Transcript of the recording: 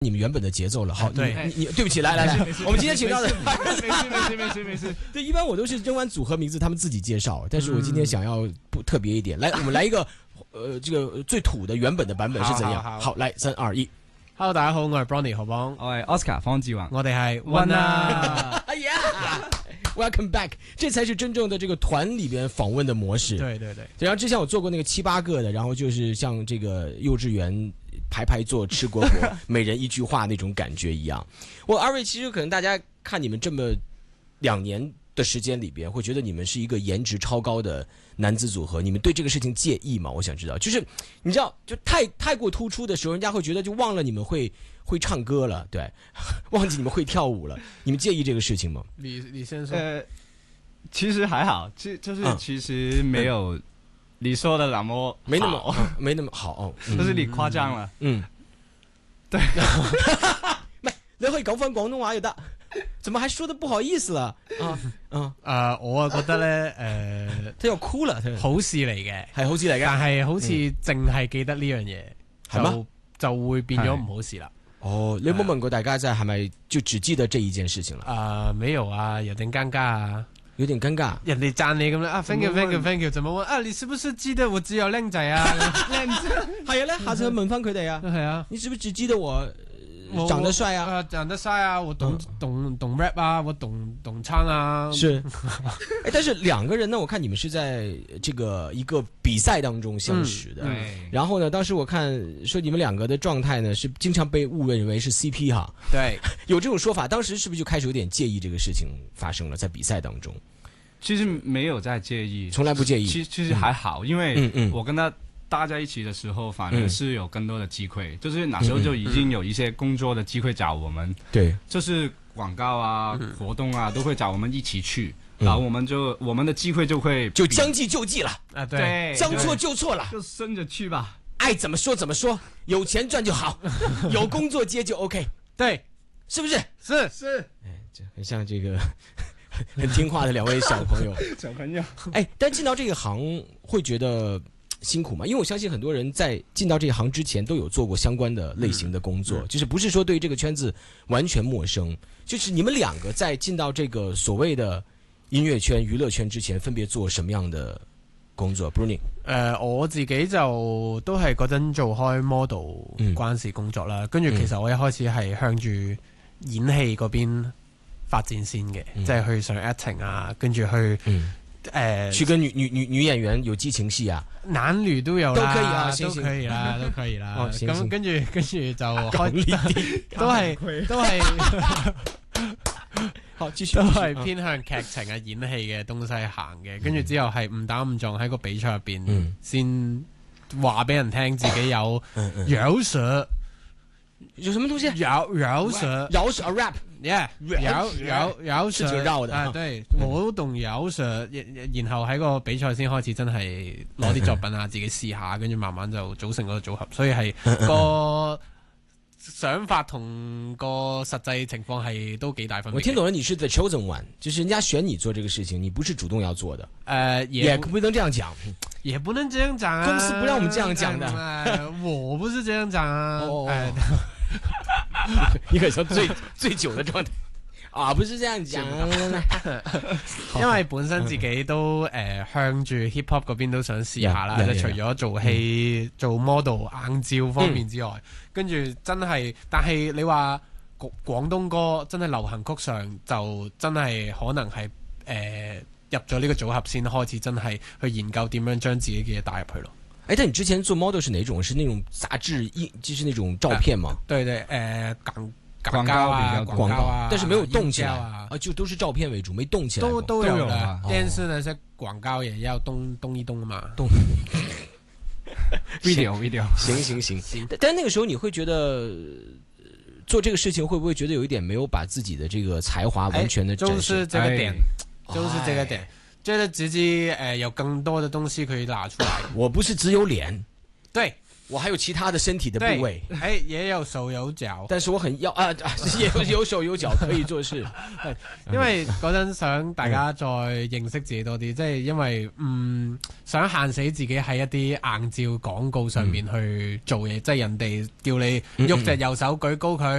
你们原本的节奏了。好， 对， 你对不起，来，我们今天请到的没事。 对，一般我都是扔完组合名字他们自己介绍，但是我今天想要不特别一点，来，我们来一个这个最土的原本的版本是怎样？好，来3、2、1。 Hello， 大家好，我係 Bronny 何邦， 我係 Oscar 方志宏， 我哋係 One 啊。 哎呀 ，Welcome back， 这才是真正的这个团里边访问的模式。 对。 然后之前我做过那个7、8个的，然后就是像这个幼稚园排坐吃果果，每人一句话那种感觉一样。我二位其实可能大家看你们这么2年的时间里边，会觉得你们是一个颜值超高的男子组合，你们对这个事情介意吗？我想知道，就是你知道，就太过突出的时候，人家会觉得就忘了你们会唱歌了，对，忘记你们会跳舞了，你们介意这个事情吗？ 你先说。 其实还好，就是其实没有你说的那么没那么好哦， 就是你夸張了。對， 你可以講翻廣東話就得。怎麼還說得不好意思了我覺得咧， 他要哭了， 好事嚟嘅， 係好事嚟嘅， 但係好似淨係記得呢樣嘢， 係嗎？ 就會變咗唔好事啦。 哦，你有冇問過大家在係咪就只記得這一件事情了？ 沒有啊，有點尷尬啊。 有點尷尬， 人哋讚你咁樣啊 ，thank you，怎麼問啊？你是不是記得我只有靚仔啊？靚仔係啊咧，下次去問翻佢哋啊。係啊，你是不是只記得我長得帥啊？ 長得帥啊，我懂 rap 啊，我懂唱啊。 是，但是2個人呢，我看你們是在這個一個比賽當中相識的。然後呢，當時我看說你們2個的狀態呢，是經常被誤認為是 CP 哈。 對， 有這種說法。當時是不是就開始有點介意這個事情發生了？在比賽當中， 其實沒有在介意， 從來不介意。 其實還好，因為我跟他搭在一起的時候，反而是有更多的機會，就是那時候就已經有一些工作的機會找我們， 對， 就是廣告啊、活動啊，都會找我們一起去，然後我們的機會就會就將計就計了啊，對， 將錯就錯了， 就跟着去吧， 愛怎麼說怎麼說，有錢賺就好，有工作接就 OK， 對， 是不是？ 是， 哎，這很像這個很聽話的2位小朋友，哎，但進到這個行會覺得辛苦嘛？因為我相信很多人在進到這一行之前都有做過相關的類型的工作，就是不是說對於這個圈子完全陌生。就是你們2個在進到這個所謂的音樂圈、娛樂圈之前，分別做什麼樣的工作 ？Bruni， 我自己就都係嗰陣做開 model 關事工作啦，跟住其實我一開始係向住演戲嗰邊發展先嘅，即係去上 acting 啊，跟住去。 去跟女演員有激情戲啊， 男女都有啦， 都可以啊， 都可以啦，都可以啦。咁跟住就開都係好，繼續都係偏向劇情啊、演戲嘅東西行嘅。跟住之後係誤打誤撞喺個比賽入邊，先話俾人聽自己有饒舌。 有什麼東西？ 饒舌 rap，yeah， 饒舌是挺繞的啊，對，我懂饒舌，然後喺個比賽先開始真係攞啲作品啊，自己試下，跟住慢慢就組成嗰個組合，所以係個想法同個實際情況係都幾大分別。 我聽懂了，你是 the chosen one， 就是人家選你做這個事情，你不是主動要做的。也不能這樣講， 也不能這樣講啊， 公司不讓我們這樣講的。 我不是這樣講啊。 你可像最久的狀態啊，不是這樣講。 因為本身自己都向住 hip hop 嗰邊都想試下啦，即係除咗做戲、做 model 硬照方面之外，跟住真係，但係你話廣東歌真係流行曲上就真係可能係入咗呢個組合先開始真係去研究點樣將自己嘅嘢帶入去咯。 哎，但你之前做 model 是哪種？是那種雜誌就是那種照片嗎？ 對，廣告啊， 但是沒有動起來啊，就都是照片為主，沒動起來。 都有啦。電視那些廣告也要動一動嘛。動 video。 行。但那個時候你會覺得做這個事情會不會覺得有一點沒有把自己的這個才華完全的展示？ 就是這個點。覺得自己有更多的東西可以拿出來。 我不是只有臉， 對， 我還有其他的身體的部位， 也有手有腳， 但是我很也有手有腳可以做事。 因為嗰陣想大家再認識自己多啲，即係因為想限死自己喺一啲硬照廣告上面去做嘢，即係人哋叫你喐隻右手舉高佢。